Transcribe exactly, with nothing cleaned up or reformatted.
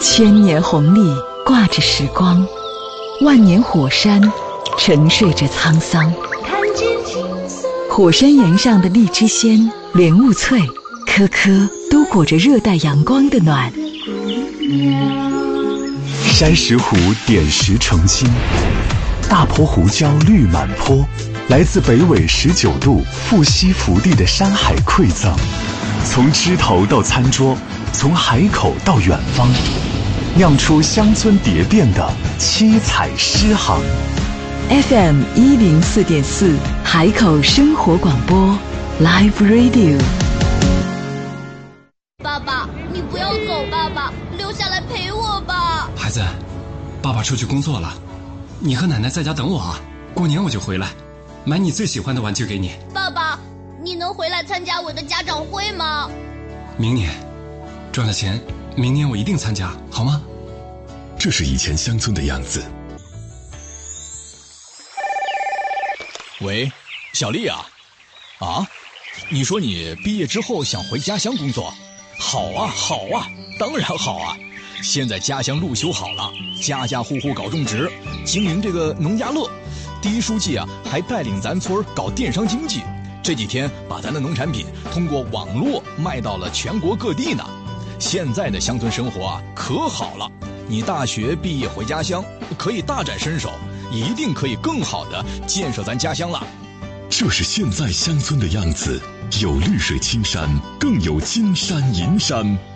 千年红历挂着时光，万年火山沉睡着沧桑。火山岩上的荔枝鲜、莲雾脆，颗颗都裹着热带阳光的暖。 山石湖点石成金，大坡胡椒绿满坡，来自北纬十九度富硒福地的山海馈赠，从枝头到餐桌，从海口到远方，酿出乡村蝶变的七彩诗行。 F M 一零四点四海口生活广播 Live Radio。 爸爸，你不要走，爸爸留下来陪我吧。 孩子，爸爸出去工作了，你和奶奶在家等我啊，过年我就回来，买你最喜欢的玩具给你。 爸爸，你能回来参加我的家长会吗？ 明年赚了钱，明年我一定参加，好吗？ 这是以前乡村的样子。 喂，小丽啊，啊，你说你毕业之后想回家乡工作？好啊，好啊，当然好啊！现在家乡路修好了，家家户户搞种植，经营这个农家乐。第一书记啊，还带领咱村搞电商经济，这几天把咱的农产品通过网络卖到了全国各地呢。现在的乡村生活啊，可好了！你大学毕业回家乡，可以大展身手。一定可以更好的建设咱家乡了。 这是现在乡村的样子，有绿水青山，更有金山银山。